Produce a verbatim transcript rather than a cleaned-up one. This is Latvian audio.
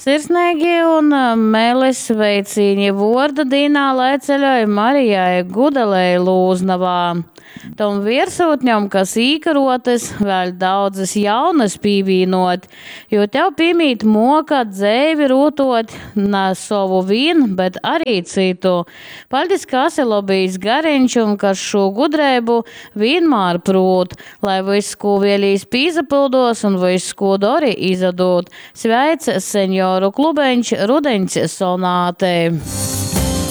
Sirsnīgi un mēlis veicīņi vorda dīnā lēceļoja Marijai Gudelei Lūznavā. Tom virsūtņam, kas īkarotas, vēl daudzas jaunas pīvīnot, jo tev pīmīt moka dzēvi rūtot ne savu vien, bet arī citu. Paldies, ka esi lobijis gariņš un ka šo gudrēbu vienmēr prūt, lai viss, ko vēlīs pīzapildos un viss, ko dori izadot. Sveic senjoru klubeņš Rudeņs sonātei.